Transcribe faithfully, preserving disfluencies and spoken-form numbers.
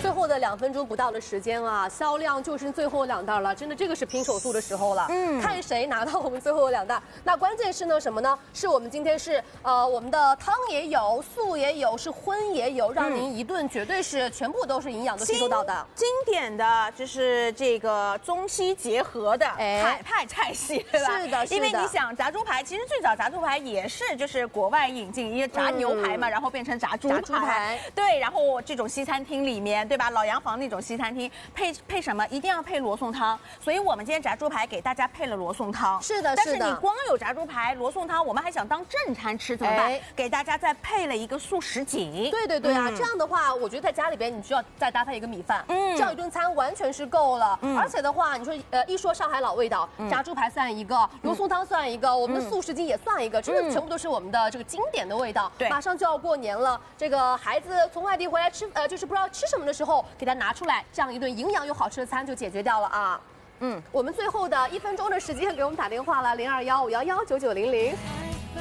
最后的两分钟不到的时间啊，销量就剩最后两袋了，真的这个是拼手速的时候了。嗯，看谁拿到我们最后两袋。那关键是呢什么呢？是我们今天是呃我们的汤也有，素也有，是荤也有，让您一顿绝对是全部都是营养都吸收到的。 经典的就是这个中西结合的海派菜系，对吧？ 是的，是的。 因为你想炸猪排，其实最早炸猪排也是就是国外引进，因为炸牛排嘛，然后变成炸猪排。 炸猪排。 对，然后这种西餐厅里面，对吧？老洋房那种西餐厅配配什么？一定要配罗宋汤。所以我们今天炸猪排给大家配了罗宋汤。 是的， 但是你光有炸猪排、罗宋汤，我们还想当正餐吃怎么办？给大家再配了一个素什锦。 对对对啊，这样的话，我觉得在家里边你需要再搭配一个米饭，嗯，这样一顿餐完全是够了。而且的话，你说呃一说上海老味道，炸猪排算一个，罗宋汤算一个，我们的素什锦也算一个，真的全部都是我们的这个经典的味道。对，马上就要过年了，这个孩子从外地回来吃，呃，就是不知道吃什么的时候，给他拿出来，这样一顿营养又好吃的餐就解决掉了啊。嗯，我们最后的一分钟的时间给我们打电话了，零二幺五幺幺九九零零。